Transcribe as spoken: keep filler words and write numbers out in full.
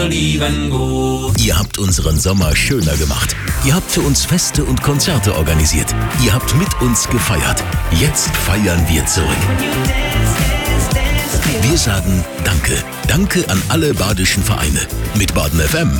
Ihr habt unseren Sommer schöner gemacht. Ihr habt für uns Feste und Konzerte organisiert. Ihr habt mit uns gefeiert. Jetzt feiern wir zurück. Wir sagen Danke. Danke an alle badischen Vereine. Mit Baden F M